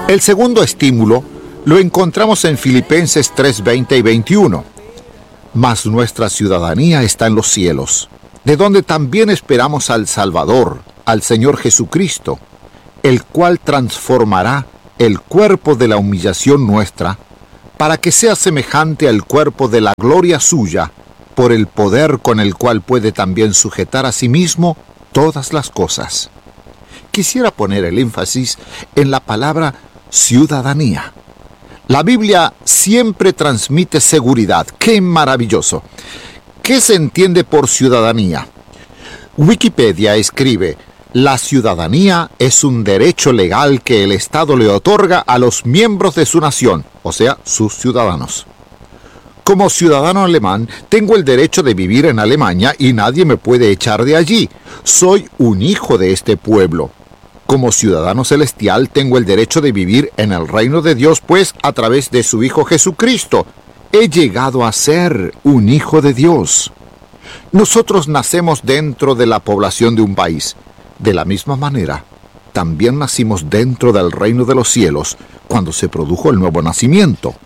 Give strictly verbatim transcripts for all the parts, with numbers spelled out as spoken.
El segundo estímulo lo encontramos en Filipenses tres, veinte y veintiuno. Mas nuestra ciudadanía está en los cielos, de donde también esperamos al Salvador, al Señor Jesucristo, el cual transformará el cuerpo de la humillación nuestra, para que sea semejante al cuerpo de la gloria suya, por el poder con el cual puede también sujetar a sí mismo todas las cosas. Quisiera poner el énfasis en la palabra ciudadanía. La Biblia siempre transmite seguridad. ¡Qué maravilloso! ¿Qué se entiende por ciudadanía? Wikipedia escribe: la ciudadanía es un derecho legal que el Estado le otorga a los miembros de su nación, o sea, sus ciudadanos. Como ciudadano alemán, tengo el derecho de vivir en Alemania y nadie me puede echar de allí. Soy un hijo de este pueblo. Como ciudadano celestial, tengo el derecho de vivir en el reino de Dios, pues a través de su Hijo Jesucristo, he llegado a ser un hijo de Dios. Nosotros nacemos dentro de la población de un país. De la misma manera, también nacimos dentro del reino de los cielos cuando se produjo el nuevo nacimiento.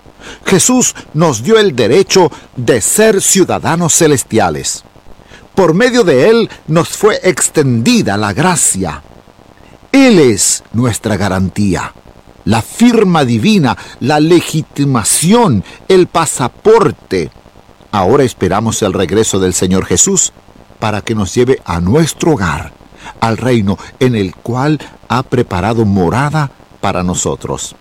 Jesús nos dio el derecho de ser ciudadanos celestiales. Por medio de Él nos fue extendida la gracia. Él es nuestra garantía, la firma divina, la legitimación, el pasaporte. Ahora esperamos el regreso del Señor Jesús para que nos lleve a nuestro hogar, al reino en el cual ha preparado morada para nosotros.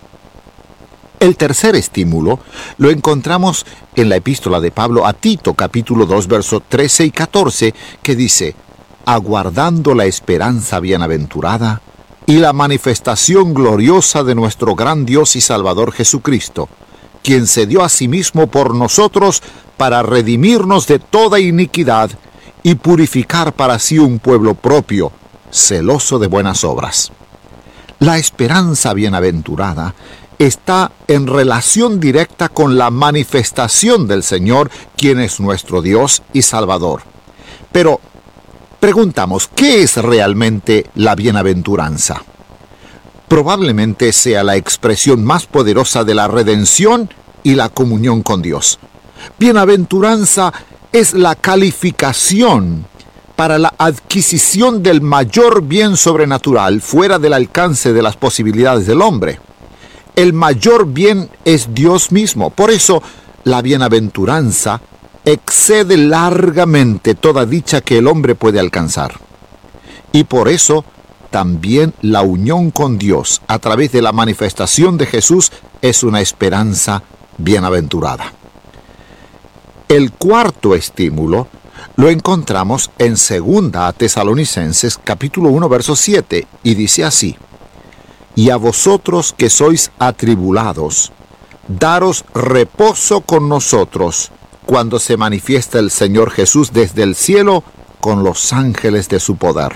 El tercer estímulo lo encontramos en la epístola de Pablo a Tito, capítulo dos, versos trece y catorce, que dice: aguardando la esperanza bienaventurada y la manifestación gloriosa de nuestro gran Dios y Salvador Jesucristo, quien se dio a sí mismo por nosotros para redimirnos de toda iniquidad y purificar para sí un pueblo propio, celoso de buenas obras. La esperanza bienaventurada está en relación directa con la manifestación del Señor, quien es nuestro Dios y Salvador. Pero preguntamos, ¿qué es realmente la bienaventuranza? Probablemente sea la expresión más poderosa de la redención y la comunión con Dios. Bienaventuranza es la calificación para la adquisición del mayor bien sobrenatural fuera del alcance de las posibilidades del hombre. El mayor bien es Dios mismo. Por eso, la bienaventuranza excede largamente toda dicha que el hombre puede alcanzar. Y por eso, también la unión con Dios a través de la manifestación de Jesús es una esperanza bienaventurada. El cuarto estímulo lo encontramos en segunda a Tesalonicenses, capítulo uno, verso siete, y dice así: y a vosotros que sois atribulados, daros reposo con nosotros, cuando se manifiesta el Señor Jesús desde el cielo con los ángeles de su poder.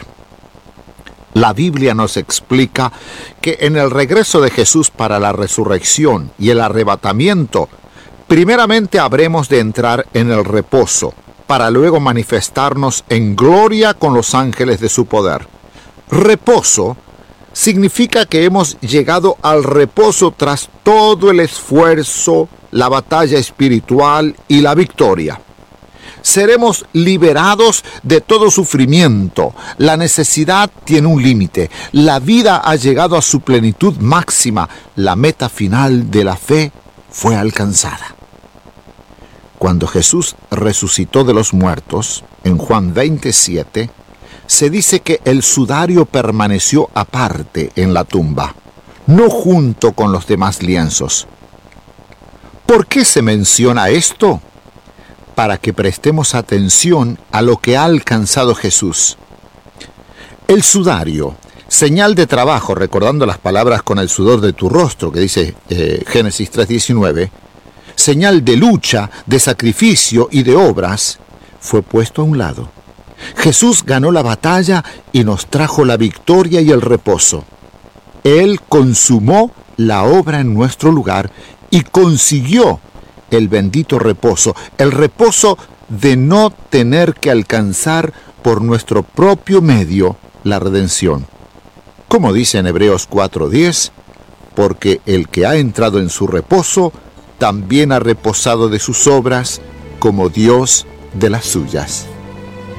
La Biblia nos explica que en el regreso de Jesús para la resurrección y el arrebatamiento, primeramente habremos de entrar en el reposo, para luego manifestarnos en gloria con los ángeles de su poder. Reposo significa que hemos llegado al reposo tras todo el esfuerzo, la batalla espiritual y la victoria. Seremos liberados de todo sufrimiento. La necesidad tiene un límite. La vida ha llegado a su plenitud máxima. La meta final de la fe fue alcanzada. Cuando Jesús resucitó de los muertos, en Juan veintisiete, se dice que el sudario permaneció aparte en la tumba, no junto con los demás lienzos. ¿Por qué se menciona esto? Para que prestemos atención a lo que ha alcanzado Jesús. El sudario, señal de trabajo, recordando las palabras con el sudor de tu rostro, que dice eh, Génesis tres diecinueve, señal de lucha, de sacrificio y de obras, fue puesto a un lado. Jesús ganó la batalla y nos trajo la victoria y el reposo. Él consumó la obra en nuestro lugar y consiguió el bendito reposo, el reposo de no tener que alcanzar por nuestro propio medio la redención. Como dice en Hebreos cuatro diez, porque el que ha entrado en su reposo, también ha reposado de sus obras, como Dios de las suyas.